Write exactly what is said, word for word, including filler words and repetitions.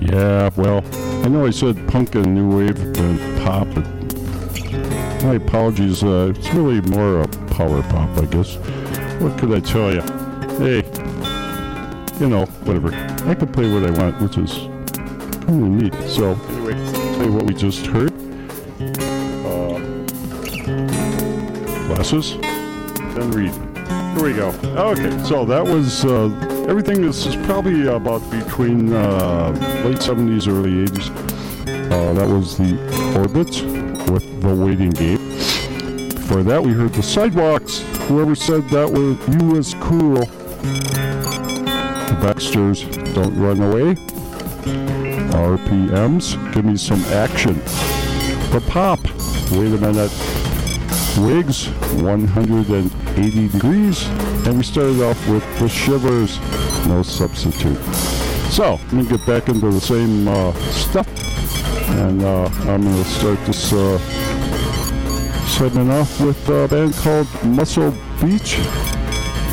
Yeah, well, I know I said punk and new wave and pop. But my apologies. Uh, it's really more a power pop, I guess. What could I tell you? Hey, you know, whatever. I can play what I want, which is kind of neat. So, anyway, tell you what we just heard. Uh, glasses and read. Here we go. Okay, so that was uh, everything. This is probably about between uh, late seventies, early eighties. Uh, that was the Orbits with The Waiting Game. Before that, we heard the Sidewalks. Whoever said that was you was cool. The Baxters, Don't Run Away. R P Ms, Give Me Some Action. The Pop, Wait a Minute. Wigs, one hundred eighty degrees. And we started off with the Shivers, No Substitute. So, I'm going to get back into the same uh, stuff. And uh, I'm going to start this uh, segment off with a band called Muscle Beach.